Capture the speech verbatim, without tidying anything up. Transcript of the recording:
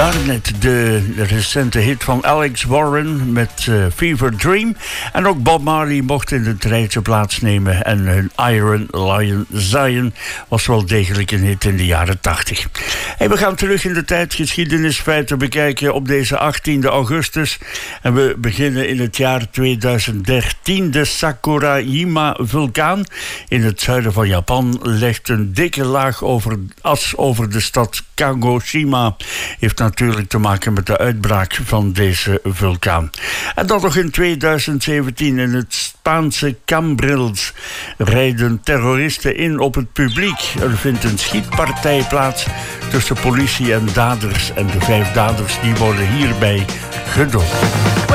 Daarnet de recente hit van Alex Warren met uh, Fever Dream. En ook Bob Marley mocht in het rijtje plaatsnemen. En hun Iron Lion Zion was wel degelijk een hit in de jaren tachtig. Hey, we gaan terug in de tijd geschiedenisfeiten bekijken op deze achttiende augustus. En we beginnen in het jaar tweeduizend dertien. De Sakurajima-vulkaan in het zuiden van Japan legt een dikke laag over, as over de stad Kagoshima. Heeft natuurlijk te maken met de uitbraak van deze vulkaan. En dan nog in tweeduizend zeventien in het Spaanse Cambrils rijden terroristen in op het publiek. Er vindt een schietpartij plaats tussen politie en daders. En de vijf daders die worden hierbij gedood.